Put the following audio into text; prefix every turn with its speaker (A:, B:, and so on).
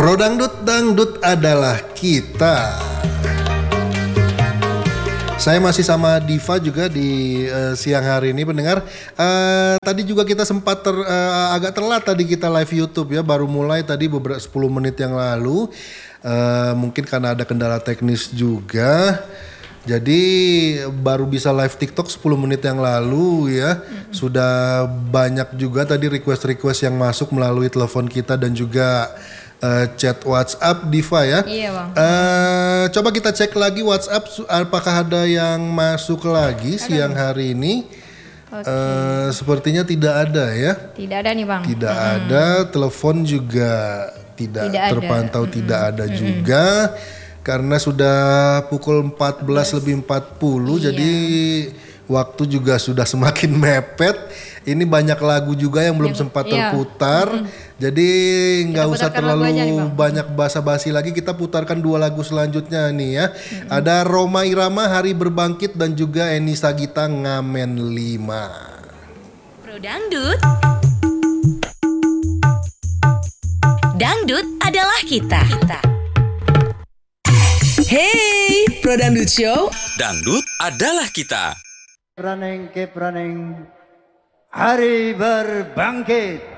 A: Pro Dangdut, dangdut adalah kita. Saya masih sama Diva juga di siang hari ini pendengar. Tadi juga kita sempat agak telat tadi kita live YouTube ya, baru mulai tadi beberapa 10 menit yang lalu. Mungkin karena ada kendala teknis juga. Jadi baru bisa live TikTok 10 menit yang lalu ya. Sudah banyak juga tadi request-request yang masuk melalui telepon kita dan juga chat WhatsApp Diva ya.
B: Iya bang.
A: Coba kita cek lagi WhatsApp apakah ada yang masuk lagi siang hari ini. Sepertinya tidak ada ya.
B: Tidak ada nih bang.
A: Tidak ada. Telepon juga tidak terpantau, tidak ada juga. Karena sudah pukul 14 lebih 40 jadi waktu juga sudah semakin mepet. Ini banyak lagu juga yang belum sempat terputar. Jadi nggak usah terlalu banyak basa-basi lagi. Kita putarkan 2 lagu selanjutnya nih ya. Ada Rhoma Irama Hari Berbangkit dan juga Eni Sagita Ngamen 5.
C: Pro Dangdut. Dangdut adalah kita. Hey, Pro Dangdut Show.
D: Dangdut adalah kita.
E: Praneng ke praneng, hari berbangkit.